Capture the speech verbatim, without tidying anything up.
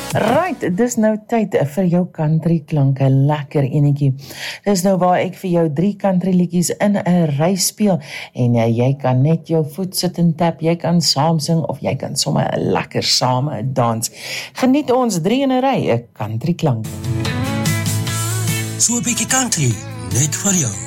Right, dis nou tyd vir jou country klanke, lekker enetjie. Dis nou waar ek vir jou drie country liedjies in 'n ry speel en uh, jy kan net jou voet sit en tap, jy kan saam sing of jy kan sommer lekker saam dans. Geniet ons drie in 'n ry, 'n country klank. So 'n bietjie country, net vir jou.